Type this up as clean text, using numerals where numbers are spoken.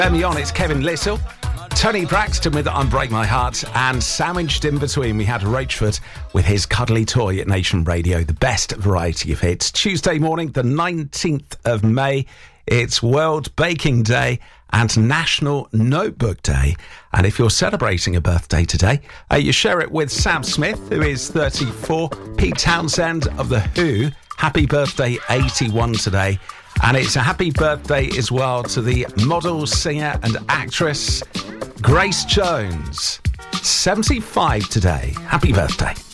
Me on, it's Kevin Lissel. Tony Braxton with Unbreak My Heart, and sandwiched in between we had Roachford with his Cuddly Toy at Nation Radio, the best variety of hits. Tuesday morning, the 19th of May, it's World Baking Day and National Notebook Day. And if you're celebrating a birthday today, you share it with Sam Smith, who is 34, Pete Townsend of The Who, happy birthday, 81 today. And it's a happy birthday as well to the model, singer and actress Grace Jones, 75 today. Happy birthday.